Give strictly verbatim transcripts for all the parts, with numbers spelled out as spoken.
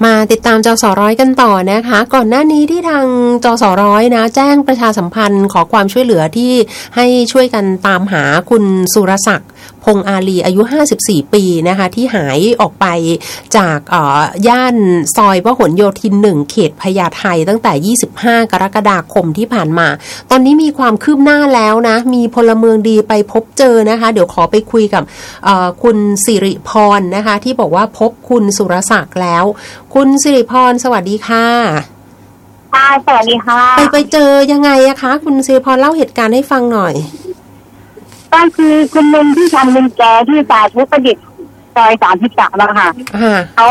มาติดตามจสร้อยกันต่อนะคะก่อนหน้านี้ที่ทางจสร้อยนะแจ้งประชาสัมพันธ์ขอความช่วยเหลือที่ให้ช่วยกันตามหาคุณสุรศักดิ์พงอาลีอายุห้าสิบสี่ปีนะคะที่หายออกไปจากเอ่อย่านซอยพหลโยธินหนึ่งเขตพญาไทตั้งแต่ยี่สิบห้ากรกฎาคมที่ผ่านมาตอนนี้มีความคืบหน้าแล้วนะมีพลเมืองดีไปพบเจอนะคะเดี๋ยวขอไปคุยกับคุณสิริพรนะคะที่บอกว่าพบคุณสุรศักดิ์แล้วคุณสิริพรสวัสดีค่ะค่ะสวัสดีค่ะไปไปเจอยังไงอะคะคุณสิริพรเล่าเหตุการณ์ให้ฟังหน่อยก็คือคุณลุงที่ทำกุญแจที่สาธุประดิษฐ์ซอยสามสิบสามแล้วค่ะเขา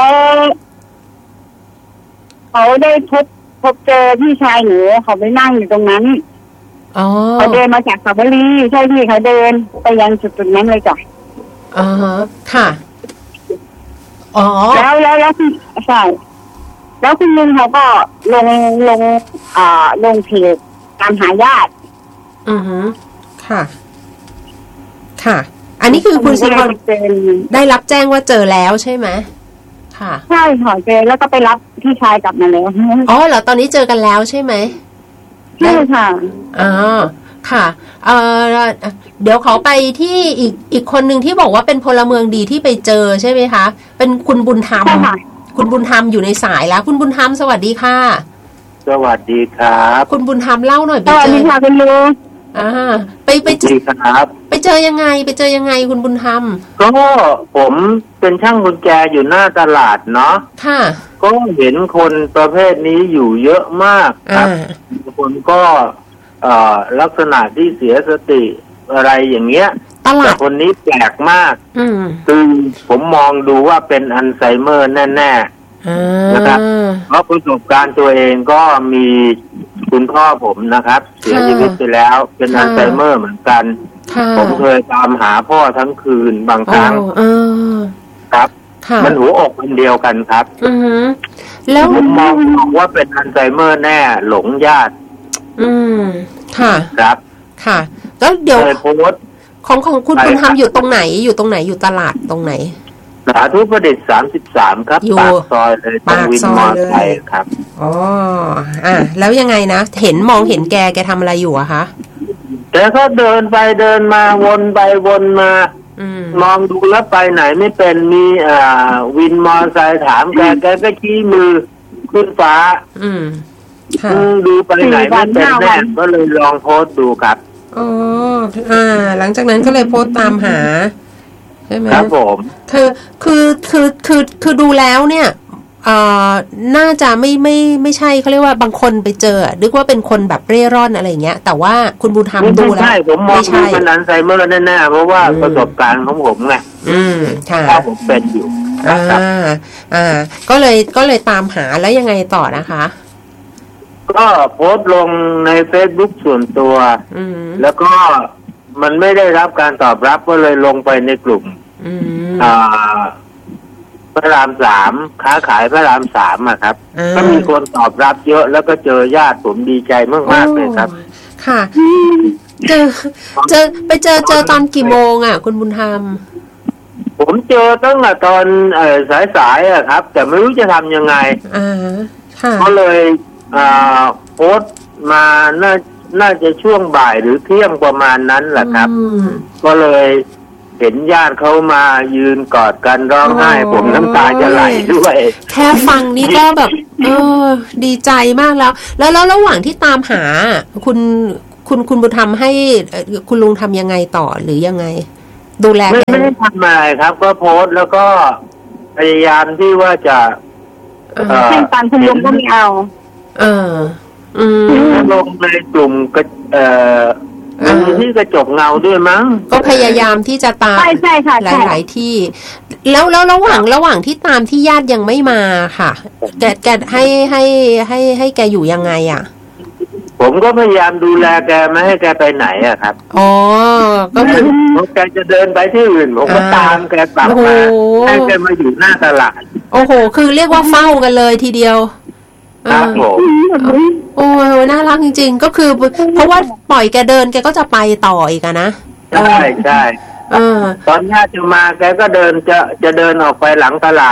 เขาได้พบพบเจอพี่ชายหนูเขาไปนั่งอยู่ตรงนั้นเขาเดินมาจากสระบุรีใช่พี่เขาเดินไปยังจุดจุดนั้นเลยจ้ะอ๋อค่ะอ๋อแล้วแล้วแล้วคุณใช่แล้วคุณลุงเขาก็ลงลงอ่าลงเพจตามหาญาติอือฮึค่ะค่ะอันนี้คือคุณสิริพรได้รับแจ้งว่าเจอแล้วใช่ไหมค่ะใช่ค่ะเจอแล้วก็ไปรับพี่ชายกลับมาแล้วอ๋อเหรอตอนนี้เจอกันแล้วใช่ไหมใช่ค่ะอ๋อค่ะเอ่อเดี๋ยวเขาไปที่อีกอีกคนหนึ่งที่บอกว่าเป็นพลเมืองดีที่ไปเจอใช่ไหมคะเป็นคุณบุญธรรมคุณบุญธรรมอยู่ในสายแล้วคุณบุญธรรมสวัสดีค่ะสวัสดีครับคุณบุญธรรมเล่าหน่อยไปเจอสวัสดีค่ะคุณลุงอ่าไปไปเจอครับไปเจอยังไงไปเจอยังไงคุณบุญธรรมก็ผมเป็นช่างกุญแจอยู่หน้าตลาดเนาะค่ะก็เห็นคนประเภทนี้อยู่เยอะมากครับคนก็เอ่อลักษณะที่เสียสติอะไรอย่างเงี้ยแต่คนนี้แปลกมากคือผมมองดูว่าเป็นอัลไซเมอร์แน่ๆนะครับเพราะประสบการณ์ตัวเองก็มีคุณพ่อผมนะครับเสียชีวิตไปแล้วเป็นอัลไซเมอร์เหมือนกันผมเคยตามหาพ่อทั้งคืนบางครั้งครับมันหัวอกคนเดียวกันครับแล้วผมมองว่าเป็นอัลไซเมอร์แน่หลงญาติอืมค่ะครับค่ะแล้วเดี๋ยวของของคุณคุณทำอยู่ตรงไหนอยู่ตรงไหนอยู่ตลาดตรงไหนสาธุประดิษฐ์สามสิบสามครับปากซอยเลยตรงวินมอเตอร์ไซค์ครับอ๋ออ่ะแล้วยังไงนะเห็นมองเห็นแกแกทำอะไรอยู่อะคะแกก็เดินไปเดินมาวนไปวนมามองดูแล้วไปไหนไม่เป็นมีอ่าวินมอเตอร์ไซค์ถามแกแกก็ชี้มือขึ้นฟ้าอืมดูไปไหนไม่เป็นแน่ก็เลยลองโพสต์ดูครับอ๋ออ่าหลังจากนั้นก็เลยโพสต์ตามหาใช่ไหมครับผมคือคือคือคือคือดูแล้วเนี่ยเอ่อน่าจะไม่ไม่ไม่ใช่เขาเรียกว่าบางคนไปเจอนึกว่าเป็นคนแบบเร่ร่อนอะไรเงี้ยแต่ว่าคุณบุญธรรมดูแล้วไม่ใช่ผมมองว่าเป็นอัลไซเมอร์แน่ๆเพราะว่าประสบการณ์ของผมไงอืมค่ะผมเป็นอยู่อ่าอ่าก็เลยก็เลยตามหาแล้วยังไงต่อนะคะก็โพสต์ลงใน Facebook ส่วนตัวแล้วก็มันไม่ได้รับการตอบรับก็เลยลงไปในกลุ่มอ่าพระรามสามค้าขายพระรามสามอะครับก็มีคนตอบรับเยอะแล้วก็เจอญาติผมดีใจมากมากเลยครับค่ะเจอเจอไปเจอเจอตอนกี่โมงอ่ะคุณบุญธรรมผมเจอตั้งแต่ตอนเออสายๆอะครับแต่ไม่รู้จะทำยังไงอ่าค่ะก็เลยอ่าโพสต์มาน่าน่าจะช่วงบ่ายหรือเที่ยงประมาณนั้นแหละครับก็เลยเห็นญาติเขามายืนกอดกันร้องไห้ผมน้ำตาจะไหลด้วยแค่ฟังนี่ก็แบบเออดีใจมากแล้วแล้วแล้วระหว่างที่ตามหาคุณคุณคุณบุญธรรมให้คุณลุงทำยังไงต่อหรือยังไงดูแลไม่ไม่ได้ทำอะไรครับก็โพสต์แล้วก็พยายามที่ว่าจะเช่นตามคุณลุงก็ไม่เอาเอออืมลงในกลุ่มก็เอ่อมีที่กระจกเงาด้วยมั้งก็พยายามที่จะตามใช่ใช่ค่ะหลายๆที่แล้วแล้วระหว่างระหว่างที่ตามที่ญาติยังไม่มาค่ะแกแกให้ให้ให้ให้แกอยู่ยังไงอ่ะผมก็พยายามดูแลแกไม่ให้แกไปไหนอะครับอ๋อก็คือแกจะเดินไปที่อื่นผมก็ตามแกกลับมาให้แกมาอยู่หน้าตลาดโอ้โหคือเรียกว่าเฝ้ากันเลยทีเดียวครับผมโอ้ยน่ารักจริงๆก็คือเพราะว่าปล่อยแกเดินแกก็จะไปต่ออีกนะใช่ใช่ตอนญาติจะมาแกก็เดินจะจะเดินออกไปหลังตลาด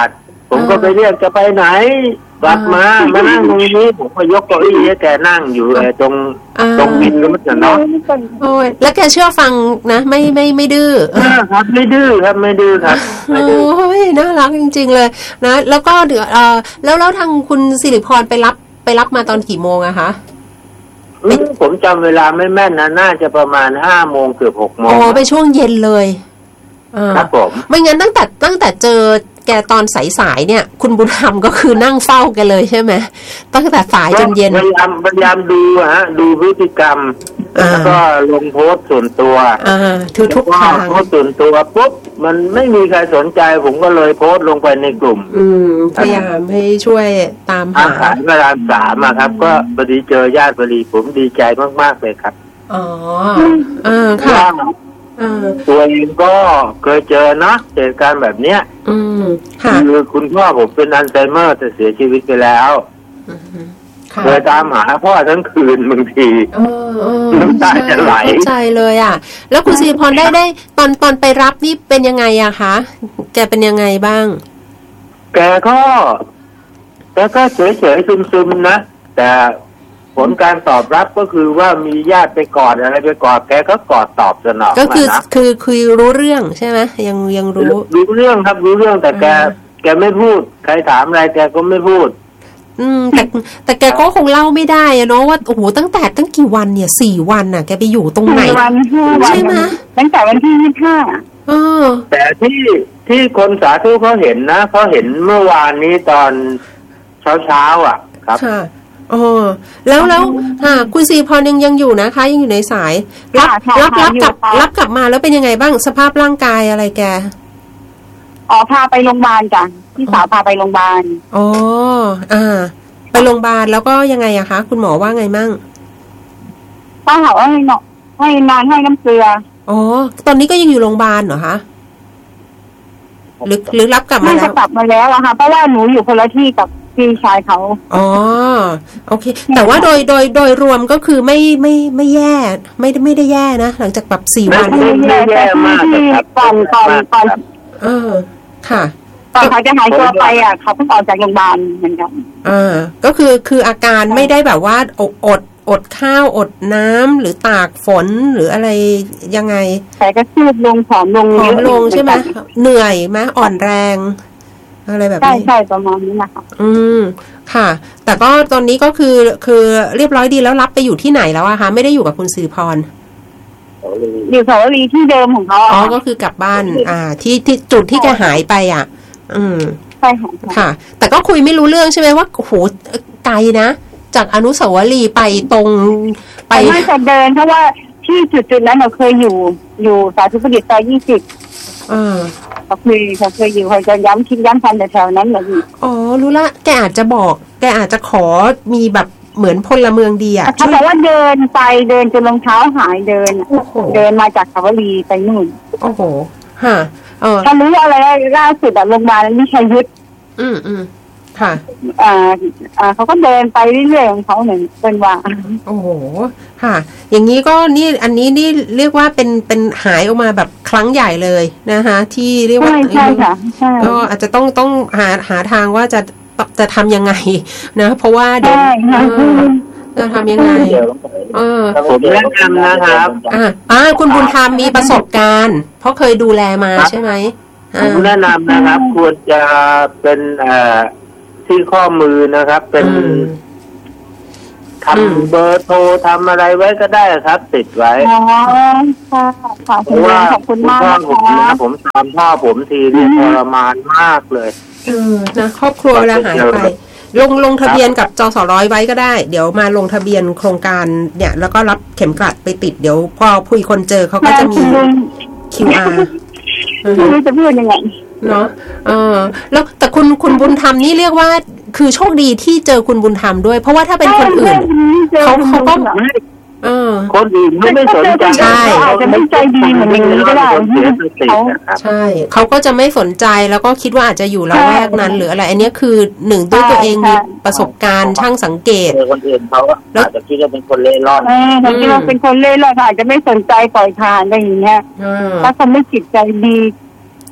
ผมก็ไปเรียกจะไปไหนกลับมามานั่งตรงนี้ผมก็ยกเก้าอี้ให้แกนั่งอยู่ไอ้ตรงตรงบินก็มันจะเนาะโอ้ยแล้วแกเชื่อฟังนะไม่ไม่ไม่ดื้อครับไม่ดื้อครับไม่ดื้อครับโอ้ยน่ารักจริงๆเลยนะแล้วก็เดี๋ยวเออแล้วแล้วทางคุณสิริพรไปรับไปรับมาตอนกี่โมงอะคะผมจำเวลาไม่แม่นนะน่าจะประมาณห้าโมงเกือบหกโมงอ๋อไปช่วงเย็นเลยครับผมไม่งั้นตั้งแต่ตั้งแต่เจอแกตอนสายๆเนี่ยคุณบุญธรรมก็คือนั่งเฝ้าแกเลยใช่ไหมตั้งแต่สายจนเย็นพยายามพยายามดูฮะดูพฤติกรรมแล้วก็ลงโพสต์ส่วนตัวอ่าทุกทุกทางโพสต์ส่วนตัวปุ๊บมันไม่มีใครสนใจผมก็เลยโพสต์ลงไปในกลุ่มอืมพยายามให้ช่วยตามหาอาหารเวลาสามอะครับก็พอดีเจอญาติพอดีผมดีใจมากๆเลยครับอ๋ออ่าค่ะตัวเองก็เคยเจอนะเหตุการณ์แบบเนี้ยคือคุณพ่อผมเป็นอัลไซเมอร์แต่เสียชีวิตไปแล้วเคยตามหาพ่อทั้งคืนบางทีน้ำตาจะไหลใจเลยอ่ะแล้วคุณสิริพรได้ได้ตอนตอนไปรับนี่เป็นยังไงอะคะแกเป็นยังไงบ้างแกก็แกก็เฉยเฉยซึมๆนะแต่ผลการตอบรับก็คือว่ามีญาติไปกอดอะไรไปกอดแกก็กอดตอบสนองก็คือคือคุยรู้เรื่องใช่ไหมยังยังรู้รู้เรื่องครับรู้เรื่องแต่แกแกไม่พูดใครถามอะไรแกก็ไม่พูดอืมแต่แต่แกก็คงเล่าไม่ได้อะเนาะว่าโอ้โหตั้งแต่ตั้งกี่วันเนี่ยสี่วันน่ะแกไปอยู่ตรงไหนใช่ไหมตั้งแต่วันที่ยี่สิบห้าเออแต่ที่ที่คนสาธุเขาเห็นนะเขาเห็นเมื่อวานนี้ตอนเช้าเช้าอ่ะครับอ๋อแล้วแล้วค่ะคุณสิริพรยังยังอยู่นะคะยังอยู่ในสายรับรับรับกลับรับกลับมาแล้วเป็นยังไงบ้างสภาพร่างกายอะไรแกอ๋อพาไปโรงพยาบาลจ้ะพี่สาวพาไปโรงพยาบาลอ๋ออ่าไปโรงพยาบาลแล้วก็ยังไงอะคะคุณหมอว่าไงมั่งป้าบอกว่าให้เนาะให้นานให้น้ำเกลืออ๋อตอนนี้ก็ยังอยู่โรงพยาบาลเหรอคะหรือหรือรับกลับมาแล้วกลับมาแล้วอะค่ะเพราะว่าหนูอยู่คนละที่กับพี่ชายเขาอ๋อโอเคแต่ว่าโดยโดยโดยรวมก็คือไม่ไม่ไม่แย่ไม่ไม่ได้แย่นะหลังจากแบบสี่วันไม่แย่มากครับก่อนก่อนก่อนเออค่ะก่อนเขาจะหายตัวไปอ่ะเขาเพิ่งออกจากโรงพยาบาลเหมือนกันอ่าก็คือคืออาการไม่ได้แบบว่าอดอดอดข้าวอดน้ำหรือตากฝนหรืออะไรยังไงแต่ก็ชืดลงผอมลงผอมลงใช่ไหมเหนื่อยไหมอ่อนแรงอะไรแบบนี้ใช่ใช่ประมาณนี้นะคะอืมค่ะแต่ก็ตอนนี้ก็คือคือเรียบร้อยดีแล้วรับไปอยู่ที่ไหนแล้วอะคะไม่ได้อยู่กับคุณสิริพรอยู่สาวรีที่เดิมของเขาอ๋อก็คือกลับบ้านอ่าที่ที่จุดที่แกหายไปอ่ะอืมใช่ค่ะค่ะแต่ก็คุยไม่รู้เรื่องใช่ไหมว่าโอ้โหไกลนะจากอนุสาวรีย์ไปตรงไปไม่จะเดินเพราะว่าที่จุดจุดนั้นเราเคยอยู่อยู่สาธุประดิษฐ์ซอยยี่สิบอ่าเขาเคยเขาเคยอยู่เขาจะย้ำคิดย้ำทันแถวนั้นเลยอ๋อรู้ละแกอาจจะบอกแกอาจจะขอมีแบบเหมือนพลเมืองดีอ่ะเขาบอกว่าเดินไปเดินจนรองเท้าหายเดินเดินมาจากสาวรีไปนู่นโอ้โหฮะเออถ้ารู้อะไรล่าสุดอะโรงพยาบาลนี่ชัยยุทธอืมอืมค่ะอ่าอ่าเขาก็เดินไปเรื่อยๆของเขาเหมือนเป็นว่าโอ้โหค่ะอย่างนี้ก็นี่อันนี้นี่เรียกว่าเป็นเป็นหายออกมาแบบครั้งใหญ่เลยนะคะที่เรียกว่าใช่ค่ะใช่ก็อาจจะต้องต้องหาหาทางว่าจะจะทำยังไงนะเพราะว่าเดี๋ยวจะทำยังไงเออผมแนะนำนะครับอ่าอ่าคุณบุญธรรมมีประสบการณ์เพราะเคยดูแลมาใช่ไหมผมแนะนำนะครับควรจะเป็นเอ่อที่ข้อมือนะครับเป็นทำเบอร์โทรทำอะไรไว้ก็ได้ครับติดไว้อ๋อค่ะเพราะว่าขอบคุณมากผมนะผมตามพ่อผมทีนี่ทรมานมากเลยเออนะครอบครัวเวลาหายไปลงลงทะเบียนกับจสร้อยไว้ก็ได้เดี๋ยวมาลงทะเบียนโครงการเนี่ยแล้วก็รับเข็มกลัดไปติดเดี๋ยวพอผู้คนเจอเขาก็จะมี คิว อาร์ไม่รู้จะพูดยังไงเนาะเออแล้วแต่คุณคุณบุญธรรมนี่เรียกว่าคือโชคดีที่เจอคุณบุญธรรมด้วยเพราะว่าถ้าเป็นคนอื่นเขาเขาก็เออคนอื่นไม่ไม่สนใจใช่อาจจะไม่ใจดีเหมือนนี้ก็ได้เขาใช่เขาก็จะไม่สนใจแล้วก็คิดว่าอาจจะอยู่ละแวกนั้นหรืออะไรอันนี้คือหนึ่งด้วยตัวเองมีประสบการณ์ช่างสังเกตคนอื่นเขาอาจจะคิดว่าเป็นคนเล่ร่อนเออเขาคิดว่าเป็นคนเล่ร่อนอาจจะไม่สนใจปล่อยผ่านอะไรอย่างเงี้ยถ้าคนไม่จิตใจดี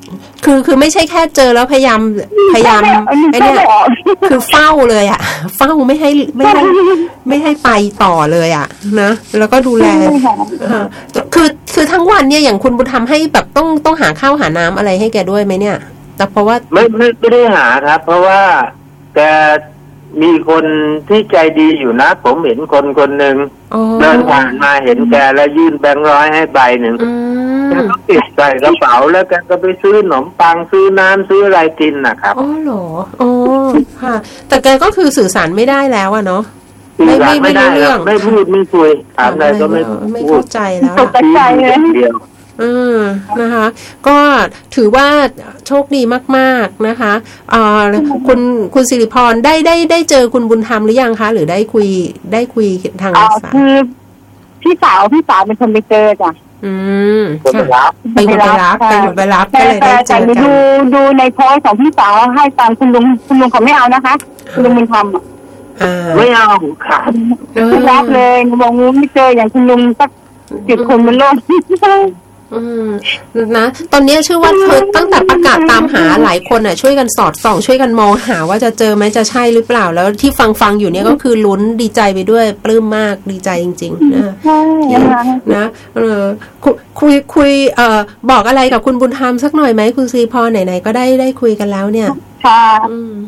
คือคือไม่ใช่แค่เจอแล้วพยายามพยายามไอ้เนี่ยคือเฝ้าเลยอ่ะเฝ้าไม่ให้ไม่ให้ไม่ให้ไปต่อเลยอ่ะนะแล้วก็ดูแลคือคือทั้งวันเนี่ยอย่างคุณบุญธรรมให้แบบต้องต้องหาข้าวหาน้ำอะไรให้แกด้วยไหมเนี่ยแต่เพราะว่าไม่ไม่ไม่ได้หาครับเพราะว่าแกมีคนที่ใจดีอยู่นะผมเห็นคนคนหนึ่งเดินผ่านมาเห็นแกแล้วยื่นแบงค์ร้อยให้ใบหนึ่งแกก็ติดใส่กระเป๋าแล้วแกก็ไปซื้อขนมปังซื้อน้ำซื้ออะไรกินนะครับอ๋อเหรออ๋อค่ะแต่แกก็คือสื่อสารไม่ได้แล้วอะเนาะไม่ไม่ไม่ได้เรื่องไม่พูดไม่คุยถามอะไรก็ไม่ไม่เข้าใจแล้วตกใจเลยอืมนะคะก็ถือว่าโชคดีมากๆนะคะอ่าคุณคุณสิริพรได้ได้ได้เจอคุณบุญธรรมหรือยังคะหรือได้คุยได้คุยทางสายคือพี่สาวพี่สาวเป็นคนไปเจอจ้ะอืมไปรับไปไปรับไปไปรับก็เลยได้เจอกันดูดูในโพสของพี่สาวให้ตามคุณลุงคุณลุงเขาไม่เอานะคะคุณลุงบุญธรรมไม่เอาค่ะไม่รับเลยมองงูไม่เจออย่างคุณลุงสักสิบคนบนโลกอืมนะตอนนี้เชื่อว่าเธอตั้งแต่ประกาศตามหาหลายคนอ่ะช่วยกันสอดส่องช่วยกันมองหาว่าจะเจอไหมจะใช่หรือเปล่าแล้วที่ฟังฟังอยู่เนี่ยก็คือลุ้นดีใจไปด้วยปลื้มมากดีใจจริงๆนะนะเออคุยคุยเอ่อบอกอะไรกับคุณบุญธรรมสักหน่อยไหมคุณซีพอไหนๆก็ได้ได้คุยกันแล้วเนี่ยค่ะอืม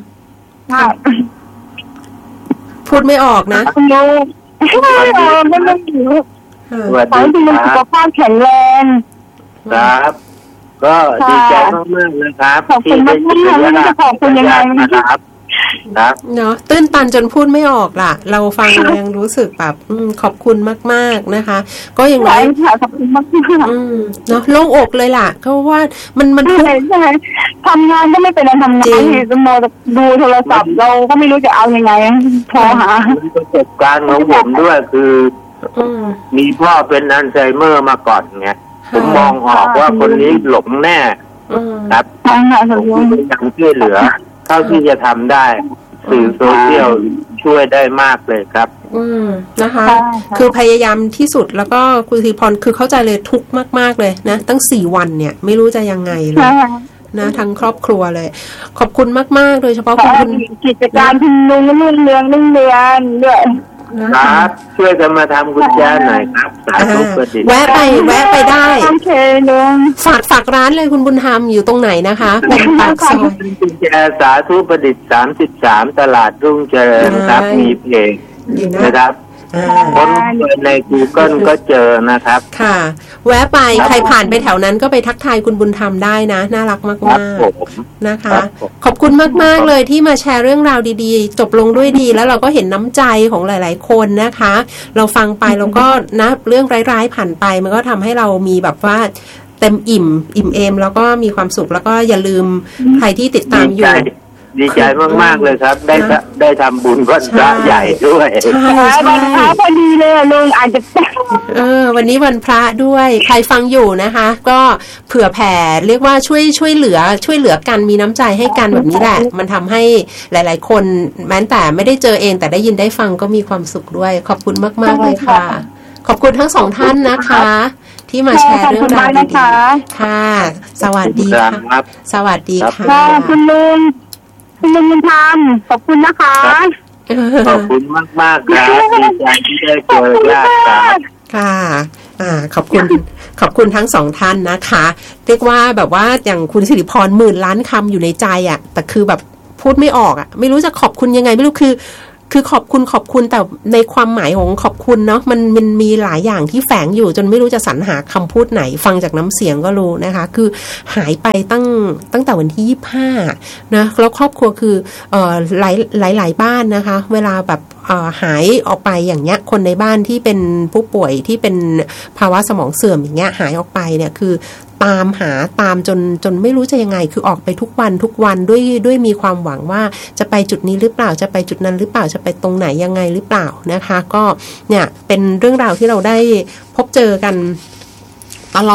พูดไม่ออกนะคุณลุงไม่ไม่รู้ขอให้คุณลุงสุขภาพแข็งแรงครับก็ดีใจมากๆเลยครับที่ได้ช่วยเหลือขอบคุณยังไงนะครับครับเนาะตื้นตันจนพูดไม่ออกล่ะเราฟังเรายังรู้สึกแบบขอบคุณมากๆนะคะก็อย่างไรขอบคุณมากเนาะโล่งอกเลยล่ะเพราะว่ามันมันทุกทำงานก็ไม่เป็นอะไรทำงานที่มอดูโทรศัพท์เราก็ไม่รู้จะเอายังไงโทรหาประสบการณ์ของผมด้วยคือมีพ่อเป็นอัลไซเมอร์มาก่อนไงผมมองออกว่าคนนี้หลงแน่ครับผมพยายามช่วยเหลือเท่าที่จะทำได้สื่อโซเชียลช่วยได้มากเลยครับอืมนะคะคือพยายามที่สุดแล้วก็คุณธีพรคือเข้าใจเลยทุกข์มากๆเลยนะตั้งสี่วันเนี่ยไม่รู้จะยังไงเลยนะทั้งครอบครัวเลยขอบคุณมากๆโดยเฉพาะคุณกิจการคุณลุงรุ่งเรืองรุ่งเรืองด้วยครับช่วยกันมาทำกุญแจหน่อยครับสาธุประดิษฐ์แวะไปแวะไปได้ฝากฝากร้านเลยคุณบุญธรรมอยู่ตรงไหนนะคะเป็นปากซอยกุญแจสาธุประดิษฐ์สามสิบสามตลาดรุ่งเจริญครับมีเพจนะครับค้นใน Google ก็เจอนะครับค่ะแวะไปใครผ่านไปแถวนั้นก็ไปทักทายคุณบุญธรรมได้นะน่ารักมากๆนะคะขอบคุณมากๆเลยที่มาแชร์เรื่องราวดีๆจบลงด้วยดีแล้วเราก็เห็นน้ำใจของหลายๆคนนะคะเราฟังไปแล้วก็นะเรื่องร้ายๆผ่านไปมันก็ทำให้เรามีแบบว่าเต็มอิ่มอิ่มเอมแล้วก็มีความสุขแล้วก็อย่าลืมใครที่ติดตามอยู่ดีใจมากๆเลยครับได้ได้ทำบุญวันพระใหญ่ด้วยใช่วันพระพอดีเลยลุงอาจจะเออวันนี้วันพระด้วยใครฟังอยู่นะคะก็เผื่อแผ่เรียกว่าช่วยช่วยเหลือช่วยเหลือกันมีน้ำใจให้กันแบบนี้แหละมันทำให้หลายๆคนแม้แต่ไม่ได้เจอเองแต่ได้ยินได้ฟังก็มีความสุขด้วยขอบคุณมากๆเลยค่ะขอบคุณทั้งสองท่านนะคะที่มาแชร์เรื่องราวดีๆค่ะสวัสดีค่ะสวัสดีค่ะคุณลุงคุณลุงบุญธรรมขอบคุณนะคะขอบคุณมากมากครับดีใจที่ได้เจอญาติครับค่ะอ่าขอบคุณขอบคุณทั้งสองท่านนะคะเรียกว่าแบบว่าอย่างคุณสิริพรหมื่นล้านคำอยู่ในใจอ่ะแต่คือแบบพูดไม่ออกอ่ะไม่รู้จะขอบคุณยังไงไม่รู้คือคือขอบคุณขอบคุณแต่ในความหมายของขอบคุณเนาะมันมันมีหลายอย่างที่แฝงอยู่จนไม่รู้จะสรรหาคำพูดไหนฟังจากน้ำเสียงก็รู้นะคะคือหายไปตั้งตั้งแต่วันที่ยี่สิบห้านะแล้วครอบครัวคือเอ่อหลายหลายหลายบ้านนะคะเวลาแบบเอ่อหายออกไปอย่างเงี้ยคนในบ้านที่เป็นผู้ป่วยที่เป็นภาวะสมองเสื่อมอย่างเงี้ยหายออกไปเนี่ยคือตามหาตามจนจนไม่รู้จะยังไงคือออกไปทุกวันทุกวันด้วยด้วยมีความหวังว่าจะไปจุดนี้หรือเปล่าจะไปจุดนั้นหรือเปล่าจะไปตรงไหนยังไงหรือเปล่านะคะก็เนี่ยเป็นเรื่องราวที่เราได้พบเจอกันตลอด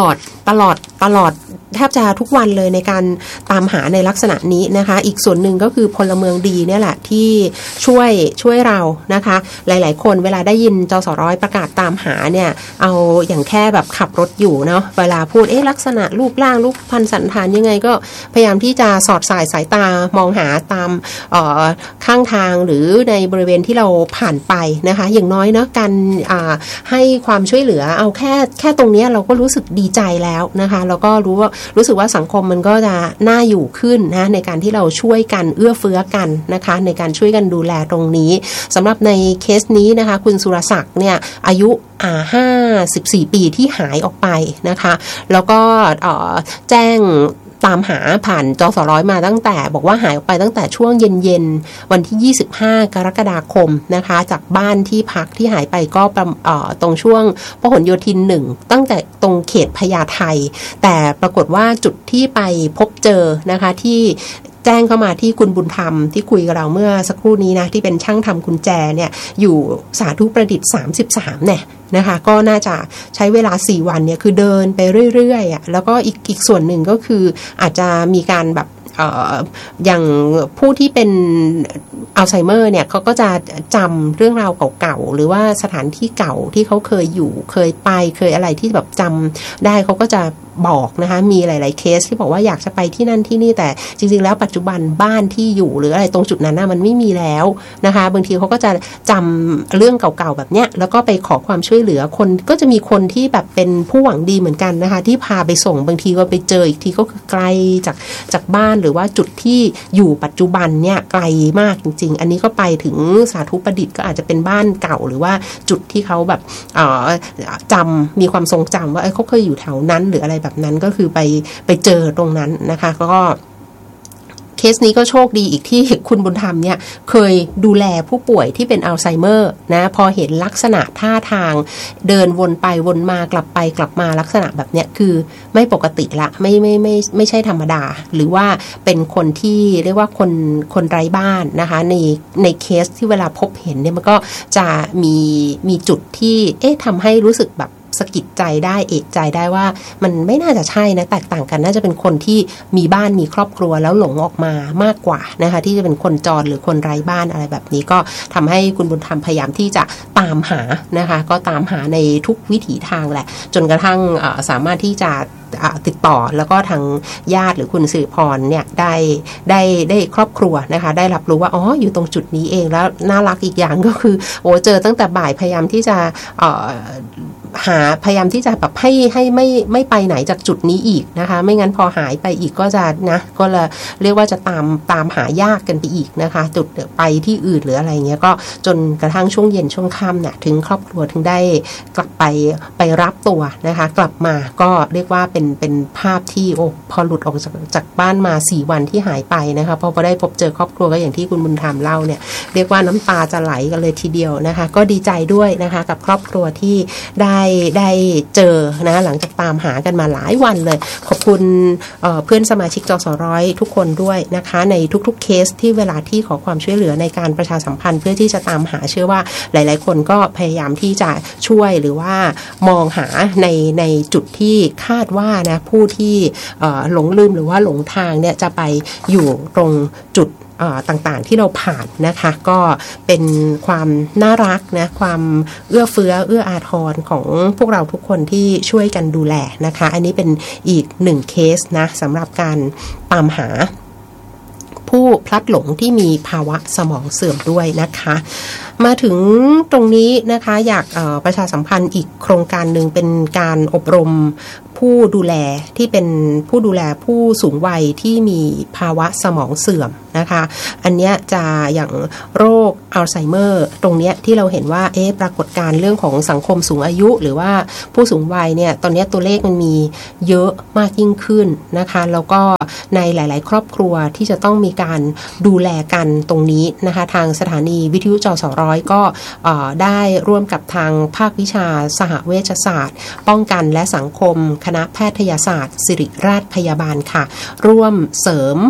ตลอดตลอดแทบจะทุกวันเลยในการตามหาในลักษณะนี้นะคะอีกส่วนหนึ่งก็คือพลเมืองดีเนี่ยแหละที่ช่วยช่วยเรานะคะหลายๆคนเวลาได้ยินจสร้อยประกาศตามหาเนี่ยเอาอย่างแค่แบบขับรถอยู่เนาะเวลาพูดเอ๊ะลักษณะรูปร่างรูปพรรณสันฐานยังไงก็พยายามที่จะสอดสายสายตามองหาตามเอ่อข้างทางหรือในบริเวณที่เราผ่านไปนะคะอย่างน้อยเนาะการอ่าให้ความช่วยเหลือเอาแค่แค่ตรงนี้เราก็รู้สึกดีใจแล้วนะคะแล้วก็รู้ว่ารู้สึกว่าสังคมมันก็จะน่าอยู่ขึ้นนะในการที่เราช่วยกันเอื้อเฟื้อกันนะคะในการช่วยกันดูแลตรงนี้สำหรับในเคสนี้นะคะคุณสุรศักดิ์เนี่ยอายุอ่าห้าสิบสี่ปีที่หายออกไปนะคะแล้วก็เอ่อแจ้งตามหาผ่านจสร้อยมาตั้งแต่บอกว่าหายออกไปตั้งแต่ช่วงเย็นๆวันที่ยี่สิบห้ากรกฎาคมนะคะจากบ้านที่พักที่หายไปก็ตรงช่วงพหลโยธินหนึ่งตั้งแต่ตรงเขตพญาไทแต่ปรากฏว่าจุดที่ไปพบเจอนะคะที่แจ้งเข้ามาที่คุณบุญธรรมที่คุยกับเราเมื่อสักครู่นี้นะที่เป็นช่างทำกุญแจเนี่ยอยู่สาธุประดิษฐ์สามสิบสามเนี่ยนะคะก็น่าจะใช้เวลาสี่วันเนี่ยคือเดินไปเรื่อยๆอ่ะแล้วก็อีกอีกส่วนหนึ่งก็คืออาจจะมีการแบบเอ่ออย่างผู้ที่เป็นอัลไซเมอร์เนี่ยเขาก็จะจำเรื่องราวเก่าๆหรือว่าสถานที่เก่าที่เขาเคยอยู่เคยไปเคยอะไรที่แบบจำได้เขาก็จะบอกนะคะมีหลายๆเคสที่บอกว่าอยากจะไปที่นั่นที่นี่แต่จริงๆแล้วปัจจุบันบ้านที่อยู่หรืออะไรตรงจุดนั้นนะมันไม่มีแล้วนะคะบางทีเขาก็จะจำเรื่องเก่าๆแบบเนี้ยแล้วก็ไปขอความช่วยเหลือคนก็จะมีคนที่แบบเป็นผู้หวังดีเหมือนกันนะคะที่พาไปส่งบางทีก็ไปเจออีกทีก็คือไกลจากจากบ้านหรือว่าจุดที่อยู่ปัจจุบันเนี่ยไกลมากจริงๆอันนี้ก็ไปถึงสาธุประดิษฐ์ก็อาจจะเป็นบ้านเก่าหรือว่าจุดที่เขาแบบจำมีความทรงจำว่าเขาเคยอยู่แถวนั้นหรืออะไรแบบนั้นก็คือไปไปเจอตรงนั้นนะคะก็เคสนี้ก็โชคดีอีกที่คุณบุญธรรมเนี่ยเคยดูแลผู้ป่วยที่เป็นอัลไซเมอร์นะพอเห็นลักษณะท่าทางเดินวนไปวนมากลับไปกลับมาลักษณะแบบเนี้ยคือไม่ปกติละไม่ไม่ไม่ไม่ใช่ธรรมดาหรือว่าเป็นคนที่เรียกว่าคนคนไร้บ้านนะคะในในเคสที่เวลาพบเห็นเนี่ยมันก็จะมีมีจุดที่เอ๊ะทำให้รู้สึกแบบสะกิดใจได้เอกใจได้ว่ามันไม่น่าจะใช่นะแตกต่างกันน่าจะเป็นคนที่มีบ้านมีครอบครัวแล้วหลงออกมามากกว่านะคะที่จะเป็นคนจรหรือคนไร้บ้านอะไรแบบนี้ก็ทำให้คุณบุญธรรมพยายามที่จะตามหานะคะก็ตามหาในทุกวิถีทางแหละจนกระทั่งสามารถที่จะติดต่อแล้วก็ทางญาติหรือคุณสิริพรเนี่ยได้ได้ได้ครอบครัวนะคะได้รับรู้ว่าอ๋ออยู่ตรงจุดนี้เองแล้วน่ารักอีกอย่างก็คือโอ้เจอตั้งแต่บ่ายพยายามที่จะหาพยายามที่จะแบบให้ให้ไม่ไม่ไปไหนจากจุดนี้อีกนะคะไม่งั้นพอหายไปอีกก็จะนะก็เลยเรียกว่าจะตามตามหายากกันไปอีกนะคะจุดไปที่อื่นหรืออะไรเงี้ยก็จนกระทั่งช่วงเย็นช่วงค่ำเนี่ยถึงครอบครัวถึงได้กลับไปไปรับตัวนะคะกลับมาก็เรียกว่าเป็นเป็นภาพที่โอ้พอหลุดออกจากจากบ้านมาสี่วันที่หายไปนะคะพอพอได้พบเจอครอบครัวก็อย่างที่คุณบุญธรรมเล่าเนี่ยเรียกว่าน้ำตาจะไหลกันเลยทีเดียวนะคะก็ดีใจด้วยนะคะกับครอบครัวที่ได้ได้เจอนะหลังจากตามหากันมาหลายวันเลยขอบคุณ เอ่อ เพื่อนสมาชิกจสร้อยทุกคนด้วยนะคะในทุกๆเคสที่เวลาที่ขอความช่วยเหลือในการประชาสัมพันธ์เพื่อที่จะตามหาเชื่อว่าหลายๆคนก็พยายามที่จะช่วยหรือว่ามองหาในในจุดที่คาดว่านะผู้ที่หลงลืมหรือว่าหลงทางเนี่ยจะไปอยู่ตรงจุดต่างๆที่เราผ่านนะคะก็เป็นความน่ารักนะความเอื้อเฟื้อเอื้ออาทรของพวกเราทุกคนที่ช่วยกันดูแลนะคะอันนี้เป็นอีกหนึ่งเคสนะสำหรับการตามหาผู้พลัดหลงที่มีภาวะสมองเสื่อมด้วยนะคะมาถึงตรงนี้นะคะอยากประชาสัมพันธ์อีกโครงการหนึ่งเป็นการอบรมผู้ดูแลที่เป็นผู้ดูแลผู้สูงวัยที่มีภาวะสมองเสื่อมนะคะอันเนี้ยจะอย่างโรคอัลไซเมอร์ตรงเนี้ยที่เราเห็นว่าเอ๊ะปรากฏการณ์เรื่องของสังคมสูงอายุหรือว่าผู้สูงวัยเนี่ยตอนนี้ตัวเลขมันมีเยอะมากยิ่งขึ้นนะคะแล้วก็ในหลายๆครอบครัวที่จะต้องมีการดูแลกันตรงนี้นะคะทางสถานีวิทยุจสร้อยก็ได้ร่วมกับทางภาควิชาสหเวชศาสตร์ป้องกันและสังคมคณะแพทยศาสตร์ศิริราชพยาบาลค่ะร่วมเสริมผ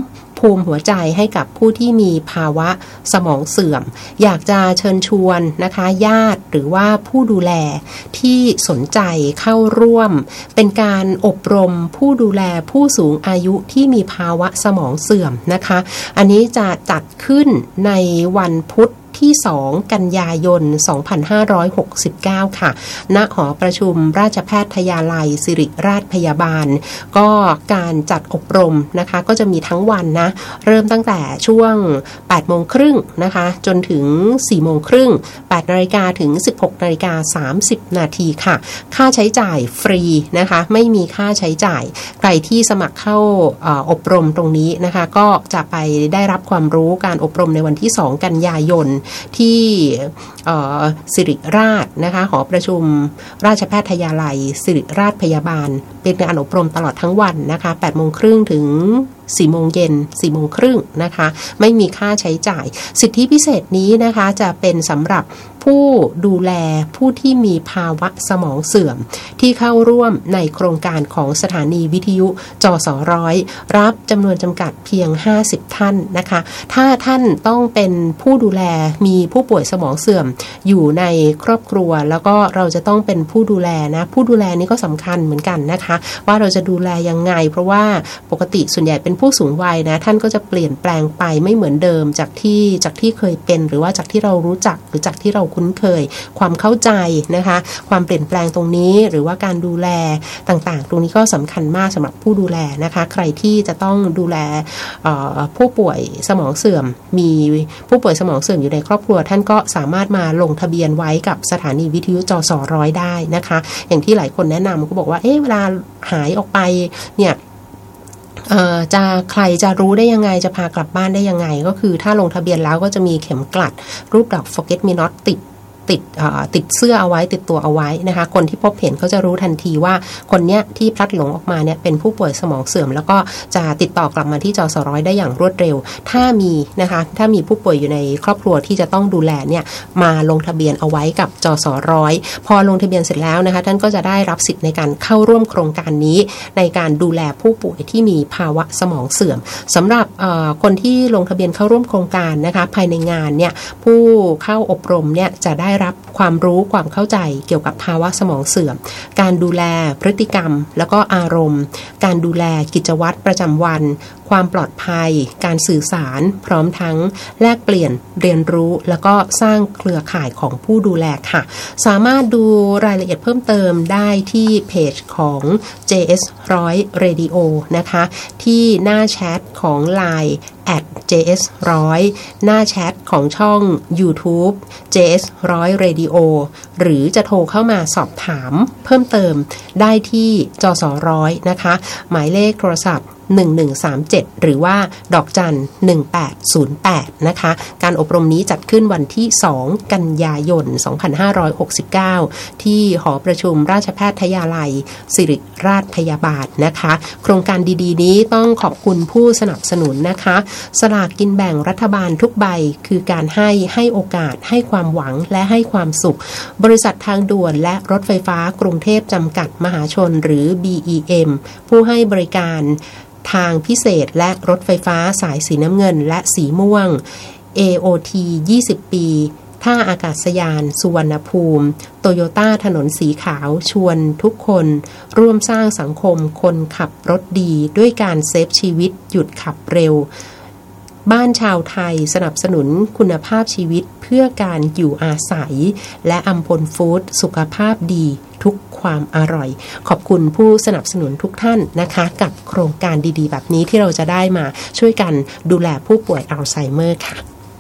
ภูมิหัวใจให้กับผู้ที่มีภาวะสมองเสื่อมอยากจะเชิญชวนนะคะญาติหรือว่าผู้ดูแลที่สนใจเข้าร่วมเป็นการอบรมผู้ดูแลผู้สูงอายุที่มีภาวะสมองเสื่อมนะคะอันนี้จะจัดขึ้นในวันพุธที่สองกันยายนสองพันห้าร้อยหกสิบเก้าค่ะณหอประชุมราชแพทยาลัยศิริราชพยาบาลก็การจัดอบรมนะคะก็จะมีทั้งวันนะเริ่มตั้งแต่ช่วง แปดโมงครึ่งนะคะจนถึง สี่โมงครึ่ง แปดนาฬิกาถึง สิบหกนาฬิกาสามสิบนาทีค่ะค่าใช้จ่ายฟรีนะคะไม่มีค่าใช้จ่ายใครที่สมัครเข้าอบรมตรงนี้นะคะก็จะไปได้รับความรู้การอบรมในวันที่สองกันยายนที่ศิริราชนะคะหอประชุมราชแพทยาลัยศิริราชพยาบาลเป็นการอบรมตลอดทั้งวันนะคะ แปดโมงครึ่งถึง สี่โมงเย็น สี่โมงครึ่งนะคะไม่มีค่าใช้จ่ายสิทธิพิเศษนี้นะคะจะเป็นสำหรับผู้ดูแลผู้ที่มีภาวะสมองเสื่อมที่เข้าร่วมในโครงการของสถานีวิทยุจสร้อยรับจำนวนจำกัดเพียงห้าสิบท่านนะคะถ้าท่านต้องเป็นผู้ดูแลมีผู้ป่วยสมองเสื่อมอยู่ในครอบครัวแล้วก็เราจะต้องเป็นผู้ดูแลนะผู้ดูแลนี้ก็สำคัญเหมือนกันนะคะว่าเราจะดูแลยังไงเพราะว่าปกติส่วนใหญ่เป็นผู้สูงวัยนะท่านก็จะเปลี่ยนแปลงไปไม่เหมือนเดิมจากที่จากที่เคยเป็นหรือว่าจากที่เรารู้จักหรือจากที่เราคุ้นเคยความเข้าใจนะคะความเปลี่ยนแปลงตรงนี้หรือว่าการดูแลต่างๆตรงนี้ก็สำคัญมากสำหรับผู้ดูแลนะคะใครที่จะต้องดูแลผู้ป่วยสมองเสื่อมมีผู้ป่วยสมองเสื่อมอยู่ในครอบครัวท่านก็สามารถมาลงทะเบียนไว้กับสถานีวิทยุจสร้อยได้นะคะอย่างที่หลายคนแนะนำก็บอกว่าเอ๊ะเวลาหายออกไปเนี่ยจะใครจะรู้ได้ยังไงจะพากลับบ้านได้ยังไงก็คือถ้าลงทะเบียนแล้วก็จะมีเข็มกลัดรูปดอก forget me not ติดติดติดเสื้อเอาไว้ติดตัวเอาไว้นะคะคนที่พบเห็นเขาจะรู้ทันทีว่าคนเนี้ยที่พลัดหลงออกมาเนี่ยเป็นผู้ป่วยสมองเสื่อมแล้วก็จะติดต่อกลับมาที่จสร้อยได้อย่างรวดเร็วถ้ามีนะคะถ้ามีผู้ป่วยอยู่ในครอบครัวที่จะต้องดูแลเนี่ยมาลงทะเบียนเอาไว้กับจสร้อยพอลงทะเบียนเสร็จแล้วนะคะท่านก็จะได้รับสิทธิ์ในการเข้าร่วมโครงการนี้ในการดูแลผู้ป่วยที่มีภาวะสมองเสื่อมสำหรับคนที่ลงทะเบียนเข้าร่วมโครงการนะคะภายในงานเนี่ยผู้เข้าอบรมเนี่ยจะได้รับความรู้ความเข้าใจเกี่ยวกับภาวะสมองเสื่อมการดูแลพฤติกรรมแล้วก็อารมณ์การดูแลกิจวัตรประจำวันความปลอดภัยการสื่อสารพร้อมทั้งแลกเปลี่ยนเรียนรู้แล้วก็สร้างเครือข่ายของผู้ดูแลค่ะสามารถดูรายละเอียดเพิ่มเติมได้ที่เพจของ เจ เอส หนึ่งร้อย Radio นะคะที่หน้าแชทของ ไลน์ แอท เจ เอส หนึ่งร้อย หน้าแชทของช่อง YouTube เจ เอส หนึ่งร้อย Radio หรือจะโทรเข้ามาสอบถามเพิ่มเติมได้ที่จสร้อยนะคะหมายเลขโทรศัพท์หนึ่งหนึ่งสามเจ็ดหรือว่าดอกจันหนึ่งแปดศูนย์แปดนะคะการอบรมนี้จัดขึ้นวันที่สองกันยายนสองพันห้าร้อยหกสิบเก้าที่หอประชุมราชแพทยาลัยศิริราชพยาบาลนะคะโครงการดีๆนี้ต้องขอบคุณผู้สนับสนุนนะคะสลากกินแบ่งรัฐบาลทุกใบคือการให้ให้โอกาสให้ความหวังและให้ความสุขบริษัททางด่วนและรถไฟฟ้ากรุงเทพจำกัดมหาชนหรือ บี อี เอ็ม ผู้ให้บริการทางพิเศษและรถไฟฟ้าสายสีน้ำเงินและสีม่วง เอ โอ ที ยี่สิบปีท่าอากาศยานสุวรรณภูมิโตโยต้าถนนสีขาวชวนทุกคนร่วมสร้างสังคมคนขับรถดีด้วยการเซฟชีวิตหยุดขับเร็วบ้านชาวไทยสนับสนุนคุณภาพชีวิตเพื่อการอยู่อาศัยและอัมพลฟู้ดสุขภาพดีทุกความอร่อยขอบคุณผู้สนับสนุนทุกท่านนะคะกับโครงการดีๆแบบนี้ที่เราจะได้มาช่วยกันดูแลผู้ป่วยอัลไซเมอร์ค่ะ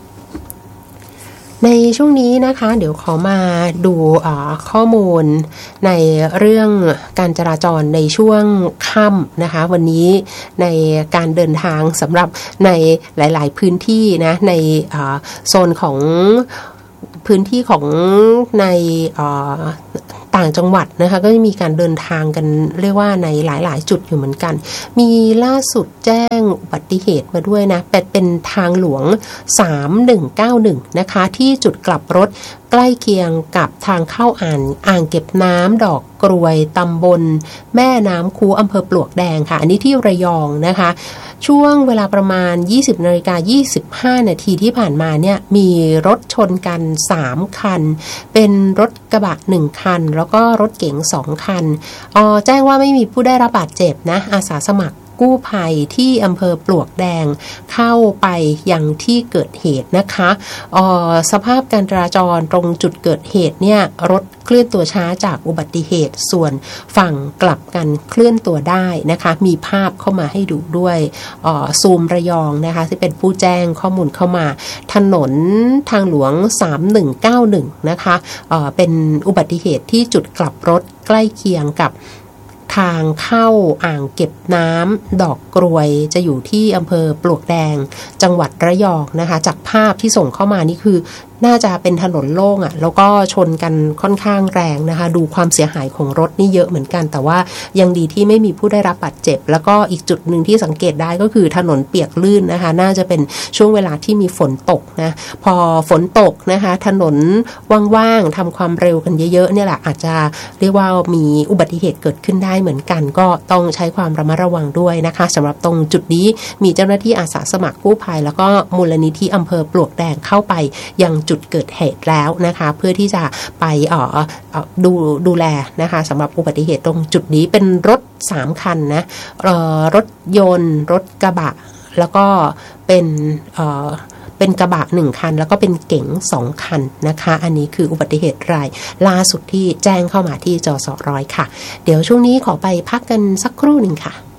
ในช่วงนี้นะคะเดี๋ยวขอมาดูข้อมูลในเรื่องการจราจรในช่วงค่ำนะคะวันนี้ในการเดินทางสำหรับในหลายๆพื้นที่นะในโซนของพื้นที่ของในต่างจังหวัดนะคะก็จะมีการเดินทางกันเรียกว่าในหลายๆจุดอยู่เหมือนกันมีล่าสุดแจ้งอุบัติเหตุมาด้วยนะเป็นเป็นทางหลวงสามหนึ่งเก้าหนึ่งนะคะที่จุดกลับรถใกล้เคียงกับทางเข้าอ่างอ่างเก็บน้ำดอกกรวยตำบลแม่น้ำคูอำเภอปลวกแดงค่ะอันนี้ที่ระยองนะคะช่วงเวลาประมาณ ยี่สิบนาฬิกายี่สิบห้านาทีที่ผ่านมาเนี่ยมีรถชนกันสามคันเป็นรถกระบะหนึ่งคันแล้วก็รถเก๋งสองคันอ๋อแจ้งว่าไม่มีผู้ได้รับบาดเจ็บนะอาสาสมัครกู้ภัยที่อำเภอปลวกแดงเข้าไปยังที่เกิดเหตุนะคะเอ่อสภาพการจราจรตรงจุดเกิดเหตุเนี่ยรถเคลื่อนตัวช้าจากอุบัติเหตุส่วนฝั่งกลับกันเคลื่อนตัวได้นะคะมีภาพเข้ามาให้ดูด้วยเอ่อซูมระยองนะคะที่เป็นผู้แจ้งข้อมูลเข้ามาถนนทางหลวงสามหนึ่งเก้าหนึ่งนะคะเอ่อเป็นอุบัติเหตุที่จุดกลับรถใกล้เคียงกับทางเข้าอ่างเก็บน้ำดอกกรวยจะอยู่ที่อำเภอปลวกแดงจังหวัดระยองนะคะจากภาพที่ส่งเข้ามานี่คือน่าจะเป็นถนนโล่งอ่ะแล้วก็ชนกันค่อนข้างแรงนะคะดูความเสียหายของรถนี่เยอะเหมือนกันแต่ว่ายังดีที่ไม่มีผู้ได้รับบาดเจ็บแล้วก็อีกจุดหนึ่งที่สังเกตได้ก็คือถนนเปียกลื่นนะคะน่าจะเป็นช่วงเวลาที่มีฝนตกนะพอฝนตกนะคะถนนว่างๆทำความเร็วกันเยอะๆเนี่ยแหละอาจจะเรียกว่ามีอุบัติเหตุเกิดขึ้นได้เหมือนกันก็ต้องใช้ความระมัดระวังด้วยนะคะสำหรับตรงจุดนี้มีเจ้าหน้าที่อาสาสมัครกู้ภัยแล้วก็มูลนิธิอำเภอปลวกแดงเข้าไปยังจุดเกิดเหตุแล้วนะคะเพื่อที่จะไปเอ่อเอ่อดูดูแลนะคะสำหรับอุบัติเหตุตรงจุดนี้เป็นรถสามคันนะเอ่อรถยนต์รถกระบะแล้วก็เป็นเอ่อเป็นกระบะหนึ่งคันแล้วก็เป็นเก๋งสองคันนะคะอันนี้คืออุบัติเหตุรายล่าสุดที่แจ้งเข้ามาที่จสร้อยค่ะเดี๋ยวช่วงนี้ขอไปพักกันสักครู่หนึ่งค่ะ